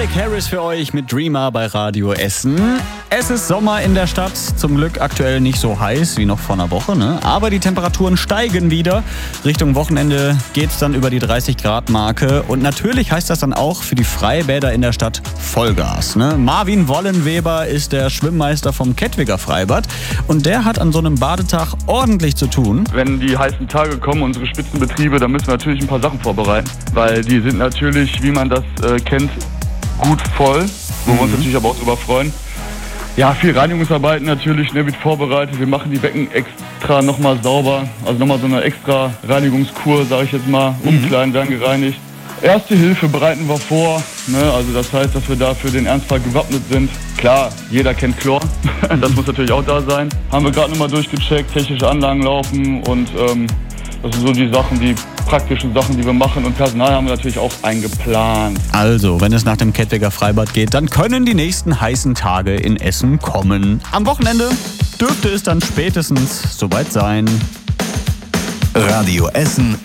Mike Harris für euch mit Dreamer bei Radio Essen. Es ist Sommer in der Stadt, zum Glück aktuell nicht so heiß wie noch vor einer Woche, ne? Aber die Temperaturen steigen wieder. Richtung Wochenende geht's dann über die 30-Grad-Marke. Und natürlich heißt das dann auch für die Freibäder in der Stadt Vollgas, ne? Marvin Wollenweber ist der Schwimmmeister vom Kettwiger Freibad. Und der hat an so einem Badetag ordentlich zu tun. Wenn die heißen Tage kommen, unsere Spitzenbetriebe, dann müssen wir natürlich ein paar Sachen vorbereiten. Weil die sind natürlich, wie man das kennt, gut voll, wo wir uns natürlich aber auch drüber freuen. Ja, viel Reinigungsarbeiten natürlich, ne, wird vorbereitet. Wir machen die Becken extra nochmal sauber, also nochmal so eine extra Reinigungskur, sage ich jetzt mal, umkleiden, dann gereinigt. Erste Hilfe bereiten wir vor, ne, also das heißt, dass wir da für den Ernstfall gewappnet sind. Klar, jeder kennt Chlor, das muss natürlich auch da sein. Haben wir gerade nochmal durchgecheckt, technische Anlagen laufen und das sind so die Sachen, die praktischen Sachen, die wir machen, und Personal haben wir natürlich auch eingeplant. Also, wenn es nach dem Kettwiger Freibad geht, dann können die nächsten heißen Tage in Essen kommen. Am Wochenende dürfte es dann spätestens soweit sein. Radio Essen